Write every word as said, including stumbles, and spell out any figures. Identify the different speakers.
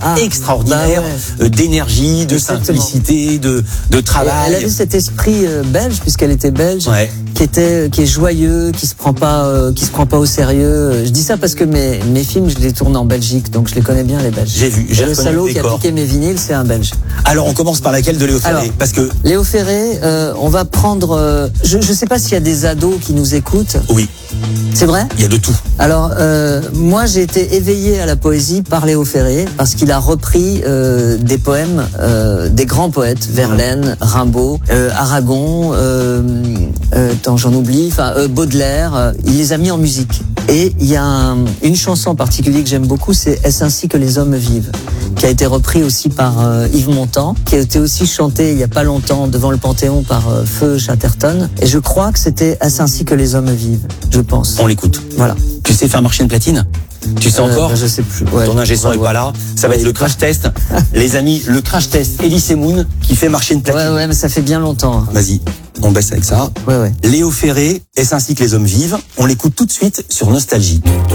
Speaker 1: ah,
Speaker 2: extraordinaire, bah ouais. d'énergie, de Exactement. simplicité, de, de travail.
Speaker 1: Et elle avait cet esprit euh, belge, puisqu'elle était belge,
Speaker 2: ouais.
Speaker 1: qui était, qui est joyeux, qui se prend pas, euh, qui se prend pas au sérieux. Je dis ça parce que mes, mes films, je les tourne en Belgique, donc je les connais bien, les Belges.
Speaker 2: J'ai vu, j'ai
Speaker 1: le salaud qui a piqué mes vinyles, c'est un Belge.
Speaker 2: Alors, on commence par laquelle de Léo Ferré?
Speaker 1: Alors,
Speaker 2: parce que
Speaker 1: Léo Ferré, euh, on va prendre, euh, je, je sais pas s'il y a des ados qui nous écoutent.
Speaker 2: Oui.
Speaker 1: C'est vrai?
Speaker 2: Il y a de tout.
Speaker 1: Alors, euh, moi, j'ai été éveillé à la poésie par Léo Ferré, parce qu'il a repris euh, des poèmes euh, des grands poètes, Verlaine, Rimbaud, euh, Aragon, euh, euh, attends, j'en oublie, enfin euh, Baudelaire. Euh, il les a mis en musique. Et il y a un, une chanson en particulier que j'aime beaucoup, c'est « Est-ce ainsi que les hommes vivent ?» qui a été repris aussi par euh, Yves Montand, qui a été aussi chanté il y a pas longtemps devant le Panthéon par euh, Feu Chatterton. Et je crois que c'était « Est-ce ainsi que les hommes vivent ?» je pense.
Speaker 2: On l'écoute.
Speaker 1: Voilà.
Speaker 2: Tu sais faire marcher une platine? Tu sais
Speaker 1: euh,
Speaker 2: encore?
Speaker 1: bah, Je sais plus. Ouais.
Speaker 2: Ton ingé son est pas là. Ça va être le crash test. Les amis, le crash test Elise Moon qui fait marcher une platine.
Speaker 1: Ouais, ouais, mais ça fait bien longtemps.
Speaker 2: Vas-y, on baisse avec ça.
Speaker 1: Ouais, ouais.
Speaker 2: Léo Ferré, Est-ce ainsi que les hommes vivent? On l'écoute tout de suite sur Nostalgie.